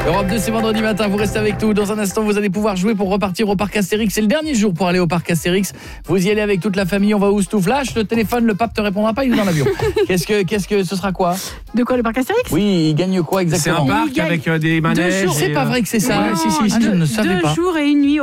Europe 2, c'est vendredi matin, vous restez avec nous. Dans un instant, vous allez pouvoir jouer pour repartir au parc Astérix. C'est le dernier jour pour aller au parc Astérix. Vous y allez avec toute la famille, on va où tout flash. Le téléphone, le pape te répondra pas, il est dans l'avion. Qu'est-ce que ce sera quoi? De quoi, le parc Astérix? Oui, il gagne quoi exactement? C'est un parc avec des manèges. C'est pas vrai que c'est ça. Ouais, si. Je ne savais pas. 2 jours et 1 nuit